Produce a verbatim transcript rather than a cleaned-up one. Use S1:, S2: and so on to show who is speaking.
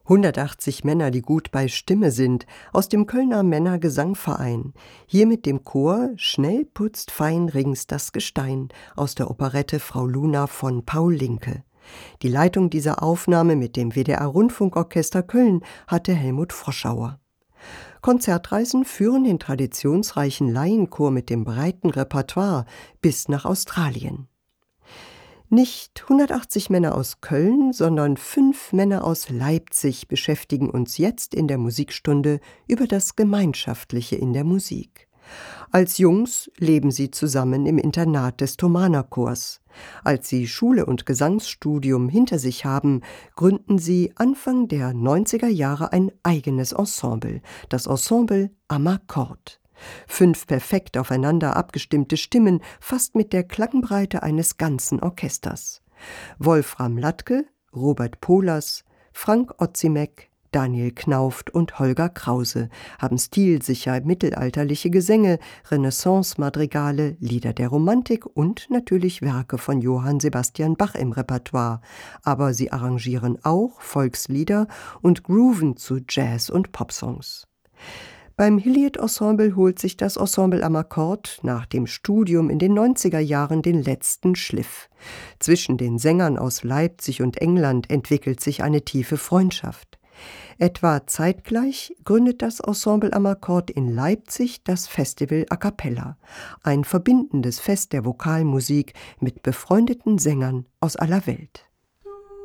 S1: hundertachtzig Männer, die gut bei Stimme sind, aus dem Kölner Männergesangverein. Hier mit dem Chor »Schnell putzt fein rings das Gestein« aus der Operette »Frau Luna« von Paul Linke. Die Leitung dieser Aufnahme mit dem W D R-Rundfunkorchester Köln hatte Helmut Froschauer. Konzertreisen führen den traditionsreichen Laienchor mit dem breiten Repertoire bis nach Australien. Nicht hundertachtzig Männer aus Köln, sondern fünf Männer aus Leipzig beschäftigen uns jetzt in der Musikstunde über das Gemeinschaftliche in der Musik. Als Jungs leben sie zusammen im Internat des Thomanerchors. Als sie Schule und Gesangsstudium hinter sich haben, gründen sie Anfang der neunziger Jahre ein eigenes Ensemble, das Ensemble Amarcord. Fünf perfekt aufeinander abgestimmte Stimmen, fast mit der Klangbreite eines ganzen Orchesters. Wolfram Latke, Robert Pohlers, Frank Ozimek, Daniel Knauft und Holger Krause haben stilsicher mittelalterliche Gesänge, Renaissance-Madrigale, Lieder der Romantik und natürlich Werke von Johann Sebastian Bach im Repertoire. Aber sie arrangieren auch Volkslieder und grooven zu Jazz- und Popsongs. Beim Hilliard-Ensemble holt sich das Ensemble Amarcord nach dem Studium in den neunziger Jahren den letzten Schliff. Zwischen den Sängern aus Leipzig und England entwickelt sich eine tiefe Freundschaft. Etwa zeitgleich gründet das Ensemble Amarcord in Leipzig das Festival A Cappella, ein verbindendes Fest der Vokalmusik mit befreundeten Sängern aus aller Welt.